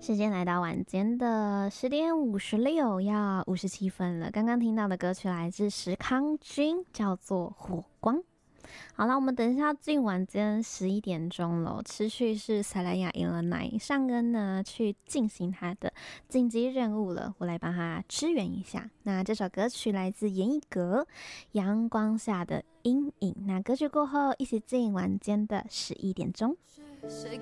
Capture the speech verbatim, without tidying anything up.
时间来到晚间的十点五十六，要五十七分了。刚刚听到的歌曲来自石康君，叫做《火光》。好了，我们等一下进晚间十一点钟了，持续是塞莱亚赢了奶上恩呢去进行他的紧急任务了，我来帮他支援一下。那这首歌曲来自严艺格，《阳光下的阴影》。那歌曲过后，一起进晚间的十一点钟。 谁